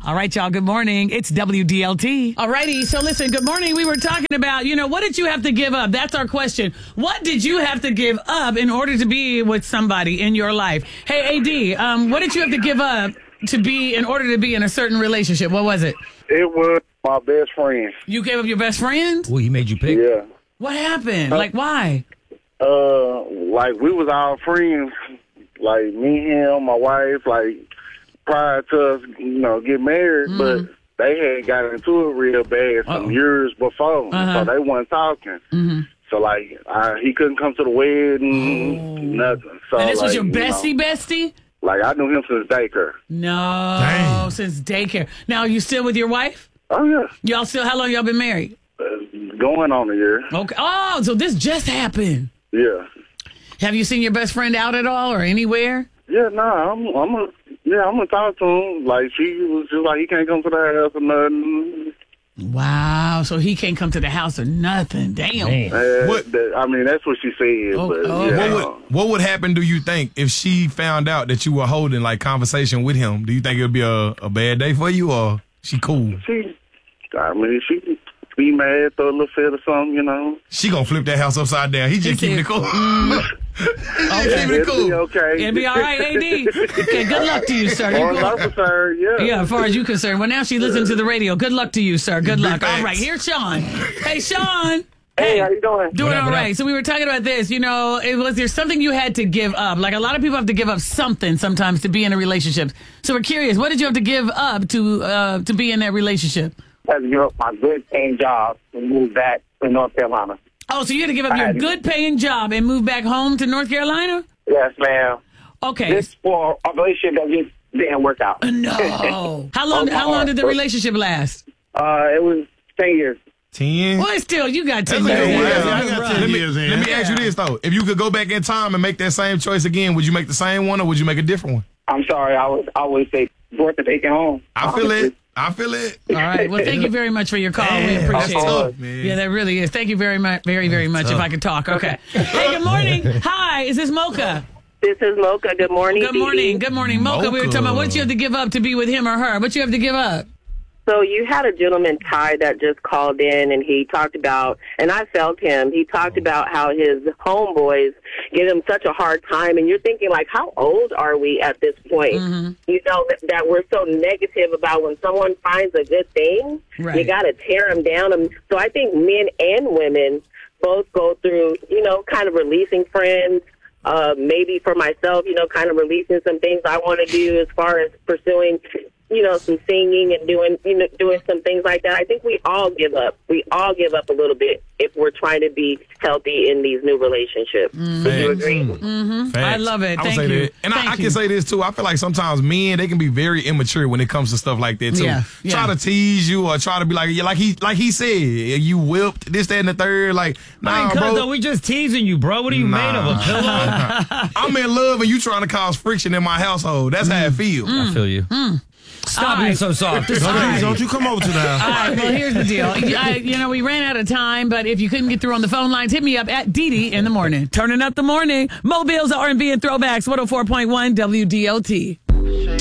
All right, y'all. Good morning. It's WDLT. All righty. So listen, good morning. We were talking about, what did you have to give up? That's our question. What did you have to give up in order to be with somebody in your life? Hey, AD, what did you have to give up in order to be in a certain relationship? What was it? It was my best friend. You gave up your best friend? Well, he made you pick? Yeah. What happened? Why? We was all friends. Like, me, him, my wife, prior to us, get married, but they had got into it real bad some years before, so they wasn't talking. Mm-hmm. So, he couldn't come to the wedding, nothing. So, and this was your bestie? I knew him since daycare. No, Dang. Since daycare. Now, you still with your wife? Oh, yeah. How long y'all been married? Going on a year. Okay. Oh, so this just happened. Yeah. Have you seen your best friend out at all or anywhere? Yeah, I'm gonna talk to him. She was just he can't come to the house or nothing. Wow, so he can't come to the house or nothing. Damn. That's what she said. What would happen, do you think, if she found out that you were holding conversation with him? Do you think it would be a bad day for you, or she cool? She be mad, throw a little fit or something, She gonna flip that house upside down. He just keeping it cool. Keeping it cool. Okay. It'll be all right, AD. Okay, good luck to you, sir. Yeah, as far as you're concerned. Well, now she listens to the radio. Good luck to you, sir. Good luck. All right, here's Sean. Hey, Sean. Hey, how you doing? Doing all right. So we were talking about this. Was there something you had to give up? A lot of people have to give up something sometimes to be in a relationship. So we're curious. What did you have to give up to be in that relationship? I had to give up my good paying job and move back to North Carolina. Oh, so you had to give up your good paying job and move back home to North Carolina? Yes, ma'am. Okay. This for a relationship that just didn't work out. No. How long did the relationship last? It was 10 years. 10? Well, still, you got 10 years. I got 10 years in. Let me ask you this, though. If you could go back in time and make that same choice again, would you make the same one or would you make a different one? I'm sorry. I always say worth the taking home. I feel it. All right. Well, thank you very much for your call. We appreciate it. Tough, man. Yeah, that really is. Thank you very much. Very, very much. If I could talk. Okay. Hey, good morning. Hi. Is this Mocha? This is Mocha. Good morning. Good morning. Good morning, Mocha. We were talking about what did you have to give up to be with him or her? What you have to give up? So you had a gentleman, Ty, that just called in, and he talked about, and I felt him, he talked about how his homeboys give him such a hard time, and you're thinking, how old are we at this point? Mm-hmm. That we're so negative about when someone finds a good thing, right. You got to tear them down. So I think men and women both go through, kind of releasing friends, maybe for myself, kind of releasing some things I want to do as far as pursuing some singing and doing some things like that. I think we all give up. We all give up a little bit if we're trying to be healthy in these new relationships. Mm-hmm. Would you agree? Mm-hmm. I love it. Thank you. That. And I can say this, too. I feel like sometimes men, they can be very immature when it comes to stuff like that, too. Yeah. Try to tease you or try to be like he said, you whipped, this, that, and the third. Bro. We just teasing you, bro. What are you made of, a pillow? I'm in love and you trying to cause friction in my household. That's how it feels. I feel you. Stop being so soft. Don't you come over to the house. All right, well, here's the deal. We ran out of time, but if you couldn't get through on the phone lines, hit me up at Didi in the morning. Turning up the morning. Mobile's R&B and throwbacks, 104.1 WDLT.